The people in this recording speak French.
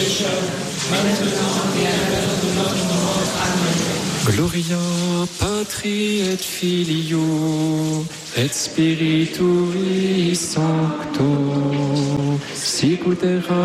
Gloria Patri et Filio et Spiritui Sancto, sic ut erat